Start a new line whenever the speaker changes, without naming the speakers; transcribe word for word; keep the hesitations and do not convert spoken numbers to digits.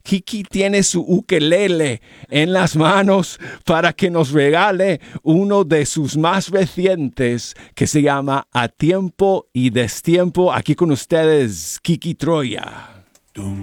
Kiki tiene su ukelele en las manos para que nos regale uno de sus más recientes que se llama A Tiempo y Destiempo. Aquí con ustedes, Kiki Troya.